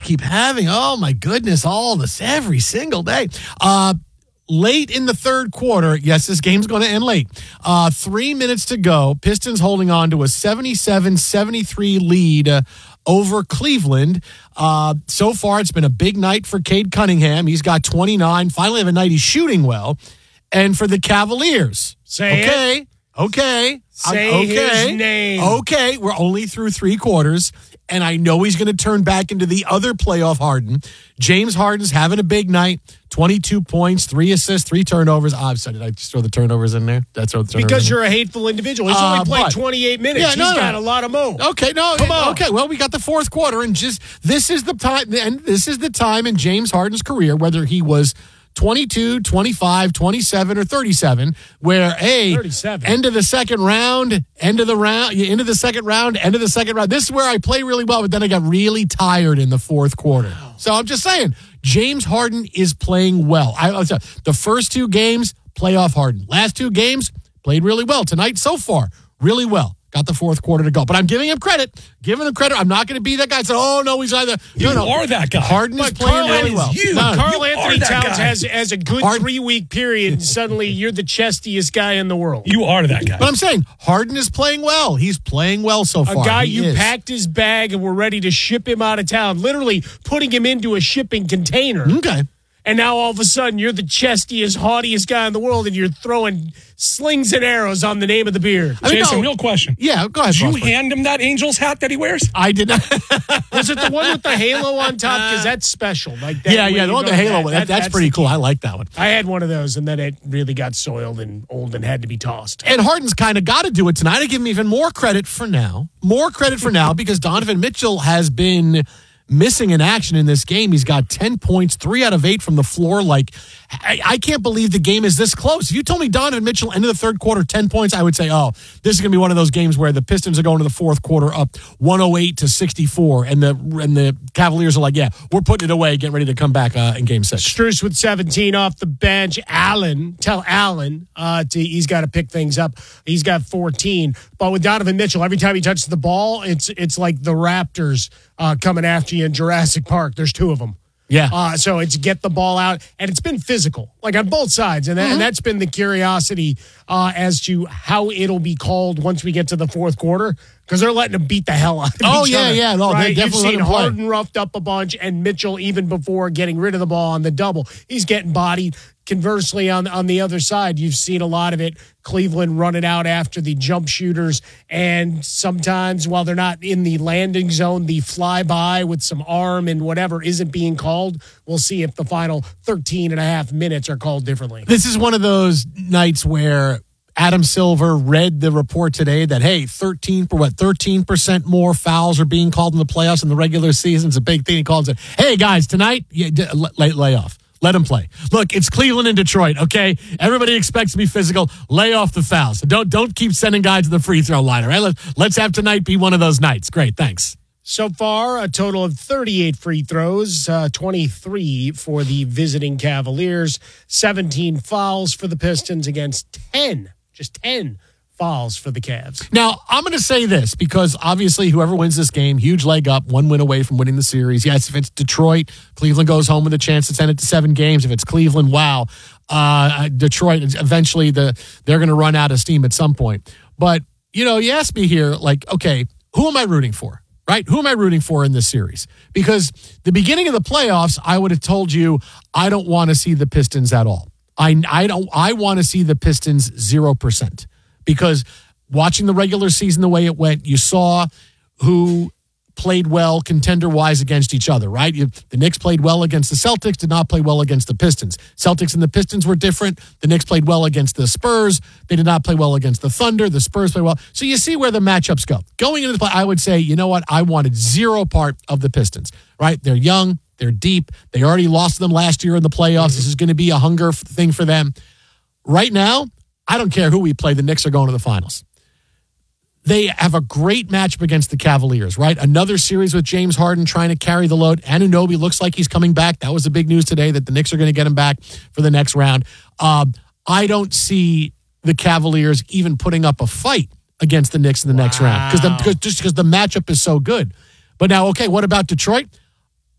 keep having, oh my goodness, all this every single day. Late in the third quarter, yes, this game's going to end late. 3 minutes to go. Pistons holding on to a 77-73 lead over Cleveland. So far, it's been a big night for Cade Cunningham. He's got 29. Finally have a night he's shooting well. And for the Cavaliers. Say his name. Okay, we're only through three quarters. And I know he's going to turn back into the other playoff Harden. James Harden's having a big night. 22 points, 3 assists, 3 turnovers. Did I just throw the turnovers in there? That's what the turnovers because you're a hateful individual. He's only played 28 minutes. He's got a lot of mo. Okay, come on. Okay, well, we got the fourth quarter, and this is the time in James Harden's career, whether he was 22, 25, 27, or 37, where 37. end of the second round. This is where I play really well, but then I got really tired in the fourth quarter. Wow. So I'm just saying, James Harden is playing well. The first 2 games, playoff Harden. Last 2 games, played really well. Tonight, so far, really well. Got the fourth quarter to go. But I'm giving him credit. I'm not going to be that guy. So, no, he's either. You are that guy. Harden is playing really well. Carl Anthony Towns has a good 3-week period, and suddenly you're the chestiest guy in the world. You are that guy. But I'm saying, Harden is playing well. He's playing well so far. A guy packed his bag and were ready to ship him out of town, literally putting him into a shipping container. Okay. And now all of a sudden you're the chestiest, haughtiest guy in the world, and you're throwing slings and arrows on the name of the beard. Jason, real question. Yeah, go ahead. Did you hand him that Angels hat that he wears? I did not. Was it the one with the halo on top? Because that's special. Like that. Yeah, the one with the halo. That's pretty cool. I like that one. I had one of those, and then it really got soiled and old and had to be tossed. And Harden's kind of got to do it tonight. I give him even more credit for now. Because Donovan Mitchell has been missing in action in this game. He's got 10 points, 3 out of 8 from the floor. Like, I can't believe the game is this close. If you told me Donovan Mitchell ended the third quarter 10 points, I would say, this is going to be one of those games where the Pistons are going to the fourth quarter up 108-64, and the Cavaliers are like, yeah, we're putting it away, getting ready to come back in Game 6. Strus with 17 off the bench. Tell Allen he's got to pick things up. He's got 14. But with Donovan Mitchell, every time he touches the ball, it's like the Raptors coming after you in Jurassic Park. There's 2 of them. Yeah. So it's get the ball out, and it's been physical, like on both sides, and that's been the curiosity as to how it'll be called once we get to the fourth quarter, because they're letting them beat the hell out of each other. Yeah. No, right? they You've definitely seen Harden roughed up a bunch, and Mitchell, even before getting rid of the ball on the double, he's getting bodied. Conversely, on the other side, you've seen a lot of it. Cleveland running out after the jump shooters, and sometimes while they're not in the landing zone, the flyby with some arm and whatever isn't being called. We'll see if the final 13 and a half minutes are called differently. This is one of those nights where Adam Silver read the report today that, hey, 13% more fouls are being called in the playoffs in the regular season. It's a big thing. He calls it, hey, guys, tonight, lay off. Let them play. Look, it's Cleveland and Detroit, okay? Everybody expects to be physical. Lay off the fouls. Don't keep sending guys to the free throw line, all right? Let's have tonight be one of those nights. Great, thanks. So far, a total of 38 free throws, 23 for the visiting Cavaliers, 17 fouls for the Pistons against 10 fouls for the Cavs. Now, I'm going to say this because obviously whoever wins this game, huge leg up, 1 win away from winning the series. Yes, if it's Detroit, Cleveland goes home with a chance to send it to 7 games. If it's Cleveland, wow. Detroit, eventually they're going to run out of steam at some point. But, you asked me here, like, okay, who am I rooting for? Right? Who am I rooting for in this series? Because the beginning of the playoffs, I would have told you I don't want to see the Pistons at all. I want to see the Pistons 0%. Because watching the regular season the way it went, you saw who played well contender-wise against each other, right? The Knicks played well against the Celtics, did not play well against the Pistons. Celtics and the Pistons were different. The Knicks played well against the Spurs. They did not play well against the Thunder. The Spurs played well. So you see where the matchups go. Going into the play, I would say, you know what? I wanted 0 part of the Pistons, right? They're young. They're deep. They already lost to them last year in the playoffs. This is going to be a hunger thing for them. Right now, I don't care who we play. The Knicks are going to the finals. They have a great matchup against the Cavaliers, right? Another series with James Harden trying to carry the load. Anunoby looks like he's coming back. That was the big news today that the Knicks are going to get him back for the next round. I don't see the Cavaliers even putting up a fight against the Knicks in the next round because the matchup is so good. But now, okay, what about Detroit?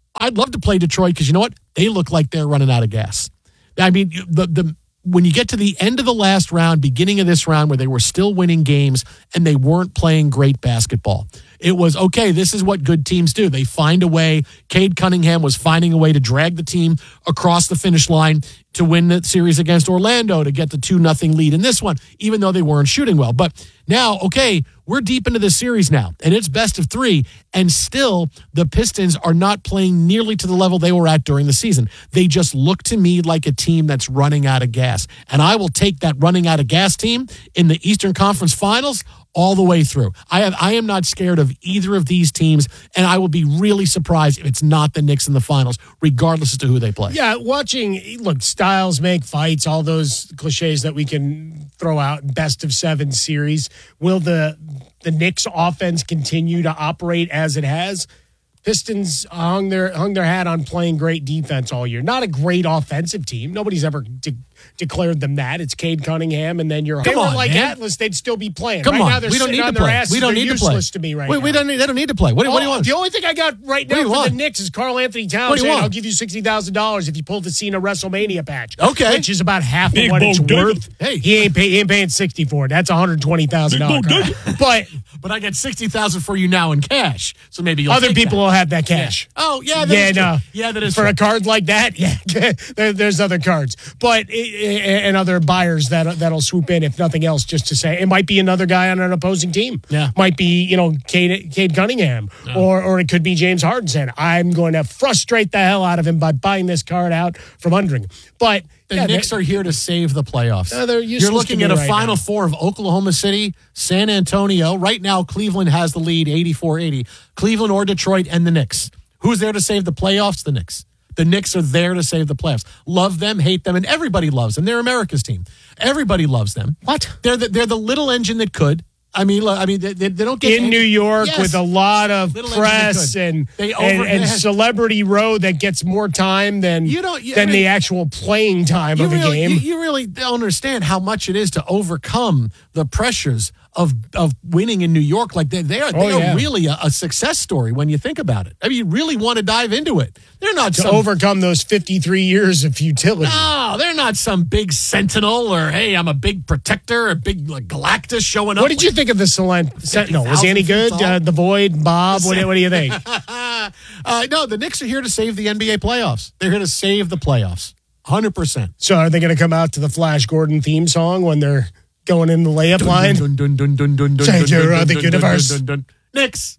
I'd love to play Detroit because you know what? They look like they're running out of gas. I mean, when you get to the end of the last round, beginning of this round, where they were still winning games and they weren't playing great basketball, it was, okay, this is what good teams do. They find a way. Cade Cunningham was finding a way to drag the team across the finish line to win the series against Orlando, to get the 2-0 lead in this one, even though they weren't shooting well. But now, okay, we're deep into the series now, and it's best of 3, and still the Pistons are not playing nearly to the level they were at during the season. They just look to me like a team that's running out of gas, and I will take that running out of gas team in the Eastern Conference Finals all the way through. I am not scared of either of these teams, and I will be really surprised if it's not the Knicks in the finals, regardless as to who they play. Yeah, look, styles make fights, all those cliches that we can throw out in best of 7 series. Will the Knicks offense continue to operate as it has? Pistons hung their hat on playing great defense all year. Not a great offensive team. Nobody's ever declared them that. It's Cade Cunningham, and then you're like man. Atlas, they'd still be playing. Come right on, now they're we don't sitting need on to their play. asses. We don't They're need to play. useless to me right now. They don't need to play. What do you want? The only thing I got right now for the Knicks is Karl Anthony Towns saying, I'll give you $60,000 if you pull the Cena WrestleMania patch. Okay. Which is about half Big of what it's Bo worth. Hey. He ain't paying 60 for it. That's $120,000. But I get $60,000 for you now in cash, so maybe you'll other take people that. will have that cash. Yeah. Oh, yeah, that is true. No. Yeah, that is for true. a card like that. Yeah, there's other cards, but and other buyers that'll swoop in if nothing else, just to say it might be another guy on an opposing team. Yeah, might be Cade Cunningham, or it could be James Harden saying, "I'm going to frustrate the hell out of him by buying this card out from under him." But the Knicks are here to save the playoffs. They're useless. You're looking to at a me right Final now. Four of Oklahoma City, San Antonio. Right now, Cleveland has the lead, 84-80. Cleveland or Detroit and the Knicks. Who's there to save the playoffs? The Knicks. The Knicks are there to save the playoffs. Love them, hate them, and everybody loves them. They're America's team. Everybody loves them. What? They're the little engine that could. I mean, they don't get in New York Yes. with a lot of Little press engine and celebrity row that gets more time than the actual playing time of a game. You really don't understand how much it is to overcome the pressures of winning in New York. Like they are really a success story when you think about it. I mean, you really want to dive into it. They're not to overcome those 53 years of futility. No, they're not some big sentinel or, hey, I'm a big protector, a big Galactus showing up. What did you think of the Sentinel? Was he any good? The Void, Bob, what do you think? No, the Knicks are here to save the NBA playoffs. They're here to save the playoffs. 100%. So are they going to come out to the Flash Gordon theme song when they're going in the layup line? Change your the universe. Knicks.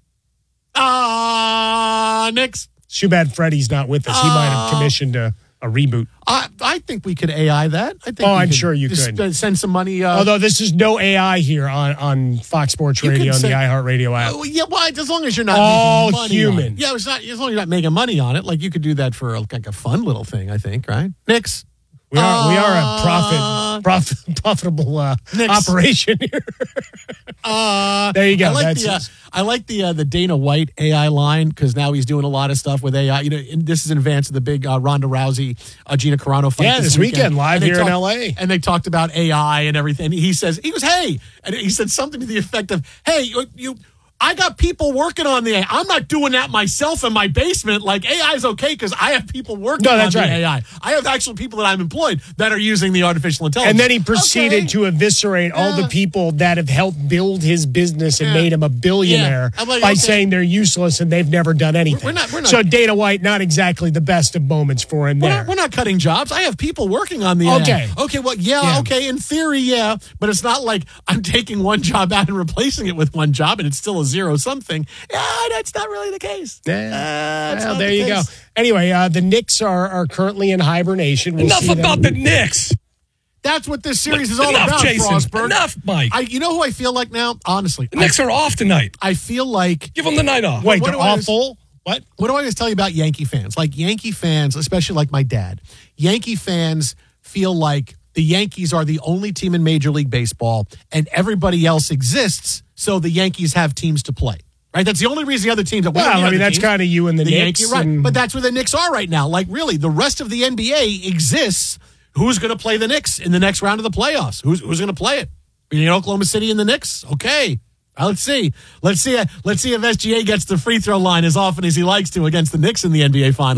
Knicks. It's too bad Freddie's not with us. He might have commissioned a reboot. I think we could AI that. I think I'm sure you could. Send some money. Although this is no AI here on Fox Sports Radio and the iHeartRadio app. Yeah, well, as long as you're not all making money human. On it. Yeah, as long as you're not making money on it, like you could do that for like a fun little thing. I think, right? Knicks. We are a profitable operation here. There you go. I like the Dana White AI line because now he's doing a lot of stuff with AI. This is in advance of the big Ronda Rousey, Gina Carano fight. Yeah, this weekend live here in LA. And they talked about AI and everything. He goes, hey, and he said something to the effect of, hey, I got people working on the AI. I'm not doing that myself in my basement. Like, AI is okay because I have people working on the AI. I have actual people that I'm employed that are using the artificial intelligence. And then he proceeded to eviscerate all the people that have helped build his business and made him a billionaire by saying they're useless and they've never done anything. We're not, so Dana White, not exactly the best of moments for him there. We're not cutting jobs. I have people working on the AI. Okay, well, okay, in theory, but it's not like I'm taking one job out and replacing it with one job and it's still a zero something. Yeah, that's not really the case. Well, there you go. Anyway, the Knicks are currently in hibernation. Enough about the Knicks. That's what this series is all about, Jason. Frostberg. Enough, Mike. You know who I feel like now? Honestly. The Knicks are off tonight. I feel like... Give them the night off. Wait, they're awful? What do I always tell you about Yankee fans? Like, Yankee fans, especially like my dad, Yankee fans feel like the Yankees are the only team in Major League Baseball and everybody else exists, so the Yankees have teams to play. Right? That's the only reason the other teams... that's kind of you and the Knicks. Yankees, right. But that's where the Knicks are right now. Like, really, the rest of the NBA exists. Who's going to play the Knicks in the next round of the playoffs? Who's going to play it? Oklahoma City and the Knicks? Okay. Let's see. Let's see if SGA gets the free throw line as often as he likes to against the Knicks in the NBA Finals.